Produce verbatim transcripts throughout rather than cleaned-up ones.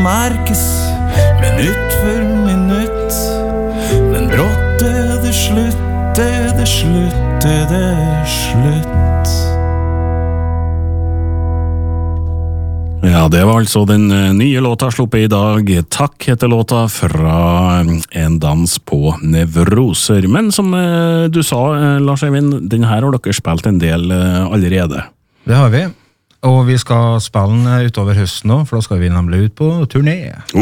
merkes minutt for minutt. Men brått er det slutt, er det slutt, er det slutt. Ja, det var altså den nye låta sluppet i dag. Takk heter låta fra En dans på nevroser. Men som du sa, Lars Eivind, den her har dere spilt en del allerede. Det har vi. Og vi skal spille den utover høsten nå, for da skal vi nemlig ut på turné.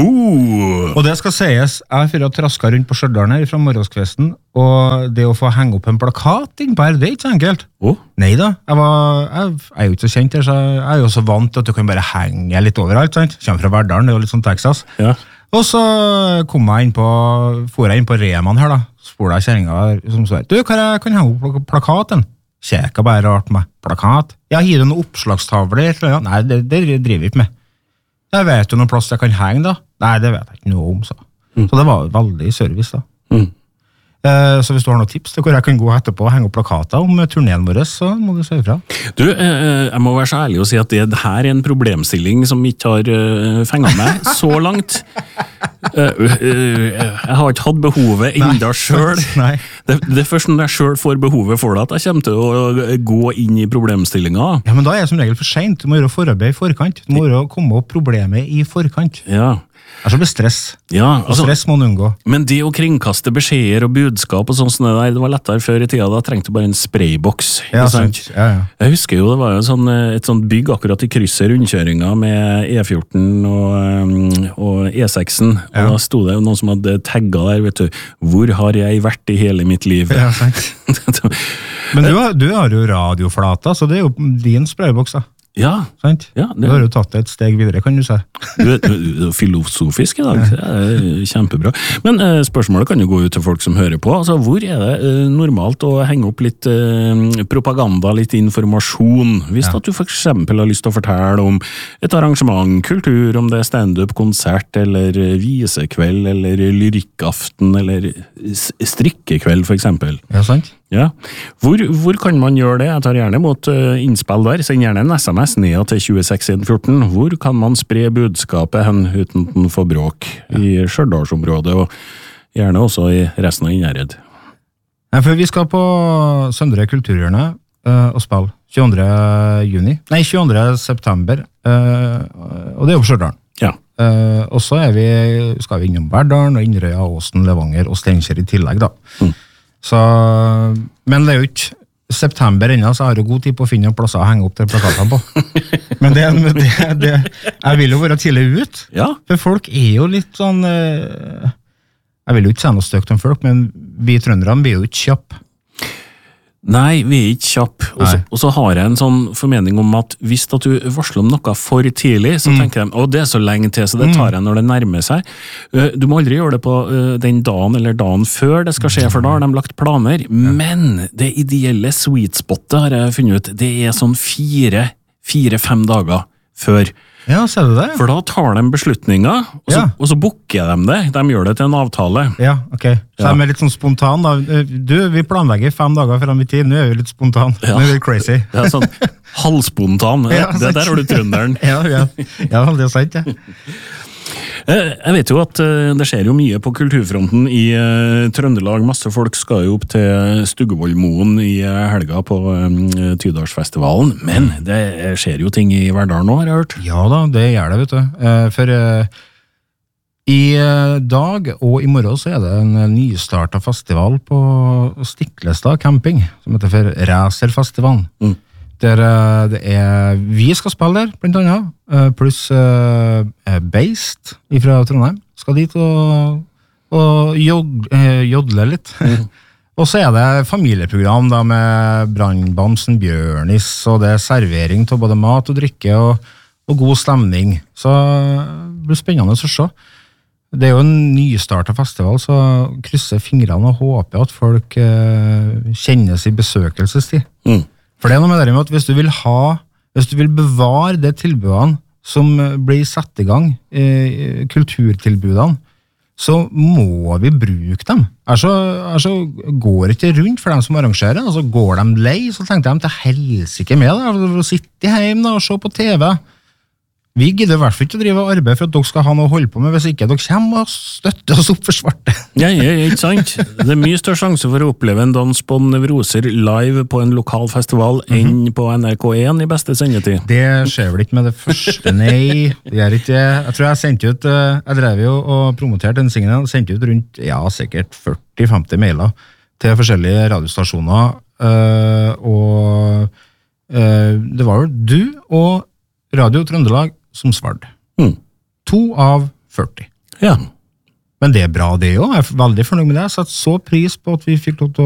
Uh. Og det skal sies, jeg fyrir å traske rundt på Stjørdalen her fra morgenskvesten, og det å få henge opp en plakat inn på her, det er ikke så enkelt. Oh. Neida, jeg, var, jeg, jeg er jo ikke så kjent her, så jeg er jo så vant til at du kan bare henge litt overalt, sant? Kommer fra Verdalen, det er jo litt sånn Texas. Ja. Og så kom jeg inn på, for jeg inn på Reman her da, spurte jeg kjæringa som sa, du, kan jeg kan henge opp plakaten? Kjeka bare rart med plakat. Jeg gir noen oppslagstavler. Nei, det, det driver vi ikke med. Jeg vet jo noen plass jeg kan henge da. Nei, det vet jeg ikke noe om, så. Mm. Så det var veldig service da. Mm. Eh, så hvis du har noen tips til hvor jeg kan gå etterpå og henge opp plakater om turneen vår, så må du si ifra. Du, eh, jeg må være så ærlig og si at det her er en problemstilling som ikke har uh, fengt meg så langt. Uh, uh, uh, jeg har ikke hatt behovet enda selv. Det, det er først når jeg selv får behovet for det at jeg kommer til å gå inn i problemstillinga. Ja, men da er jeg som regel for sent. Du må gjøre forarbeid i forkant. Du må gjøre komme opp problemet i forkant. Ja. Det er så blir stress. Ja, altså, og stress må man unngå. Men det å kringkaste beskjeder og budskap og sånn sånn der, det var lettere før i tida, da trengte du bare en sprayboks. Ja, sant. Ja, ja. Jeg husker jo, det var jo sånn, et sånt bygg akkurat i krysset rundkjøringa med E fjorten og, og E seksen, og ja. Da stod det jo noen som hadde tagget der, vet du, hvor har jeg vært i hele mitt liv? Ja, sant. Men du har, du har jo radioflata, så det er jo din sprayboks da. Ja, sant? Ja, det... Du har jo tatt det et steg videre, kan du si. Du er, du er filosofisk i dag, det er kjempebra. Men eh, spørsmålet kan jo gå ut til folk som hører på. Altså, hvor er det eh, normalt å henge opp litt eh, propaganda, litt informasjon? Hvis ja. At du for eksempel har lyst til å fortelle om et arrangement, kultur, om det er stand-up, konsert, eller visekveld, eller lyrikkaften, eller strikkekveld, for eksempel. Ja, sant? Ja. Hvor, hvor kan man gjøre det? Jeg tar gjerne mot uh, innspill der. Send gjerne en S M S ned til to seks en ett fire. Hvor kan man spre budskapet hen uten for bråk ja. I Stjørdalsområdet, og gjerne også i resten av Innherred? Ja, for vi skal på Søndre Kulturhjørne uh, og spille tjueandre juni. Nei, tjueandre september. Uh, og det er jo på Stjørdalen. Ja. Uh, og så er vi, skal vi innom Verdalen og Inderøya, Åsen, Levanger og Steinkjer i tillegg da. Mm. Så, men det er jo ikke september ennå, så jeg har jo god tid på å finne plasser å henge opp til plakatene på. Men det, det, det, jeg vil jo være tidlig ut, ja. For folk er jo litt sånn, jeg vil jo ikke si noe støkt om folk, men vi trønderne blir jo ikke kjapp. Nei, vi er ikke kjapp. Og så har jeg en sånn formening om at hvis at du varsler om noe for tidlig, så mm. tenker jeg, å det er så lenge til, så det tar jeg når det nærmer seg. Du må aldri gjøre det på den dagen eller dagen før det skal skje, for da har de lagt planer. Men det ideelle sweet spotet har jeg funnet ut, det er sånn fire, fire-fem dager før. Ja, ser du det? For da tar de beslutninger, og så, ja. Og så booker de det. De gjør det til en avtale. Ja, ok. Så ja. De er litt sånn spontan da. Du, vi planlegger fem dager frem i tid, nå er vi litt spontan. Ja. Nå er vi crazy. Ja, sånn halvspontan. Ja, det der har du trønderen. Ja, ja. Ja, det er sant, ja. Jeg vet jo at det skjer jo mye på kulturfronten i Trøndelag. Masse folk skal jo opp til Stuggevollmoen i helga på Tydalsfestivalen. Men det skjer jo ting i Verdalen nå, har jeg hørt. Ja da, det gjør det, vet du. For i dag og i morgen så er det en nystartet festival på Stiklestad camping, som heter for Racerfestivalen. Mm. Der det er, vi skal spille der, blant annet, pluss uh, Beist fra Trondheim skal dit og, og jod, uh, jodle litt. Mm. Og så er det familieprogram da, med Brannbamsen, Bjørnis, og det er servering til både mat og drikke og, og god stemning. Så det blir spennende å se. Det er jo en nystartet festival, så krysser fingrene og håper at folk uh, kjennes i besøkelsestid. Mm. For det er noe med det med at hvis du vil ha, hvis du vil bevare det tilbudene som blir satt i gang, eh, kulturtilbudene, så må vi bruke dem. Altså, altså går det ikke rundt for dem som arrangerer, altså går de lei, så tenkte de til helsike med det, å sitte hjemme da, og se på T V. vi gidder i hvert fall ikke å drive arbeid for at dere skal ha noe å holde på med hvis ikke dere kommer og støtter oss opp for svarte. Ja, ja, ikke sant? Det er mye større sjanse for å oppleve en dans på Nevroser live på en lokal festival mm-hmm. enn på N R K én i beste sendetid. Det skjer vel ikke med det første, nei. Det er ikke det. Jeg tror jeg sendte ut, jeg drev jo og promoterte den singen, og sendte ut rundt, ja, sikkert førti til femti mailer til forskjellige radiostasjoner, og det var jo du og Radio Trøndelag som svarte. Mm. To av førti. Ja. Men det er bra det også. Jeg er veldig fornøyd med det. Jeg satt så pris på at vi fikk lov til å